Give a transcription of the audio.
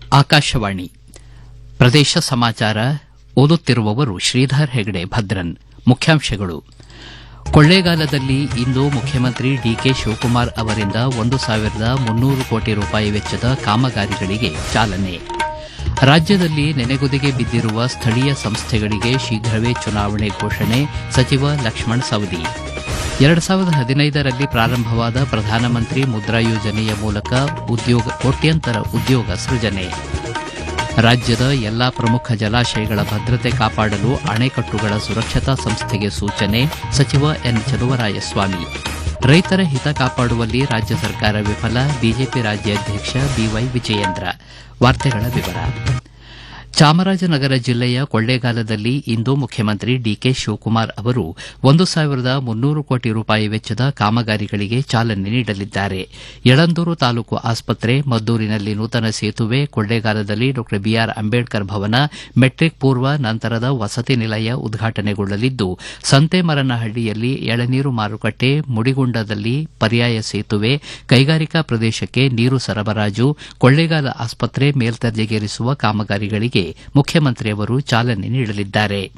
ಆಕಾಶವಾಣಿ ಪ್ರದೇಶ ಸಮಾಚಾರ ಓದುತ್ತಿರುವವರು ಶ್ರೀಧರ್ ಹೆಗಡೆ ಭದ್ರನ್. ಮುಖ್ಯಾಂಶಗಳು: ಕೊಳ್ಳೇಗಾಲದಲ್ಲಿ ಇಂದು ಮುಖ್ಯಮಂತ್ರಿ ಡಿಕೆ ಶಿವಕುಮಾರ್ ಅವರಿಂದ 1,300 ಕೋಟಿ ರೂಪಾಯಿ ವೆಚ್ಚದ ಕಾಮಗಾರಿಗಳಿಗೆ ಚಾಲನೆ. ರಾಜ್ಯದಲ್ಲಿ ನೆನೆಗುದಿಗೆ ಬಿದ್ದಿರುವ ಸ್ಥಳೀಯ ಸಂಸ್ಥೆಗಳಿಗೆ ಶೀಘ್ರವೇ ಚುನಾವಣೆ ಘೋಷಣೆ. ಸಚಿವ ಲಕ್ಷ್ಮಣ ಸವದಿ. 2015ರಲ್ಲಿ ಪ್ರಾರಂಭವಾದ ಪ್ರಧಾನಮಂತ್ರಿ ಮುದ್ರಾ ಯೋಜನೆಯ ಮೂಲಕ ಕೋಟ್ಯಂತರ ಉದ್ಯೋಗ ಸೃಜನೆ. ರಾಜ್ಯದ ಎಲ್ಲಾ ಪ್ರಮುಖ ಜಲಾಶಯಗಳ ಭದ್ರತೆ ಕಾಪಾಡಲು ಅಣೆಕಟ್ಟುಗಳ ಸುರಕ್ಷತಾ ಸಂಸ್ಥೆಗೆ ಸೂಚನೆ. ಸಚಿವ ಎನ್ ಚಲುವರಾಯಸ್ವಾಮಿ. ರೈತರ ಹಿತ ಕಾಪಾಡುವಲ್ಲಿ ರಾಜ್ಯ ಸರ್ಕಾರ ವಿಫಲ. ಬಿಜೆಪಿ ರಾಜ್ಯಾಧ್ಯಕ್ಷ ಬಿವೈ ವಿಜಯೇಂದ್ರ. ವಾರ್ತೆಗಳ ವಿವರ. ಚಾಮರಾಜನಗರ ಜಿಲ್ಲೆಯ ಕೊಳ್ಳೇಗಾಲದಲ್ಲಿ ಇಂದು ಮುಖ್ಯಮಂತ್ರಿ ಡಿಕೆ ಶಿವಕುಮಾರ್ ಅವರು 1,300 ಕೋಟಿ ರೂಪಾಯಿ ವೆಚ್ಚದ ಕಾಮಗಾರಿಗಳಿಗೆ ಚಾಲನೆ ನೀಡಲಿದ್ದಾರೆ. ಯಳಂದೂರು ತಾಲೂಕು ಆಸ್ಪತ್ರೆ, ಮದ್ದೂರಿನಲ್ಲಿ ನೂತನ ಸೇತುವೆ, ಕೊಳ್ಳೇಗಾಲದಲ್ಲಿ ಡಾ ಬಿಆರ್ ಅಂಬೇಡ್ಕರ್ ಭವನ, ಮೆಟ್ರಿಕ್ ಪೂರ್ವ ನಂತರದ ವಸತಿ ನಿಲಯ ಉದ್ಘಾಟನೆಗೊಳ್ಳಲಿದ್ದು, ಸಂತೇಮರನಹಳ್ಳಿಯಲ್ಲಿ ಎಳನೀರು ಮಾರುಕಟ್ಟೆ, ಮುಡಿಗುಂಡದಲ್ಲಿ ಪರ್ಯಾಯ ಸೇತುವೆ, ಕೈಗಾರಿಕಾ ಪ್ರದೇಶಕ್ಕೆ ನೀರು ಸರಬರಾಜು, ಕೊಳ್ಳೇಗಾಲ ಆಸ್ಪತ್ರೆ ಮೇಲ್ದರ್ಜೆಗೇರಿಸುವ ಕಾಮಗಾರಿಗಳಿಗೆ ಮುಖ್ಯಮಂತ್ರಿಯವರು ಚಾಲನೆ ನೀಡಲಿದ್ದಾರೆ.